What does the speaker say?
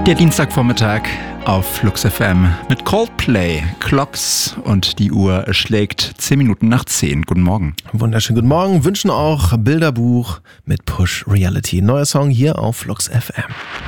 Der Dienstagvormittag auf Flux FM mit Coldplay, Clocks und die Uhr schlägt 10 Minuten nach 10. Guten Morgen. Wunderschönen guten Morgen. Wünschen auch Bilderbuch mit Push Reality. Neuer Song hier auf Flux FM.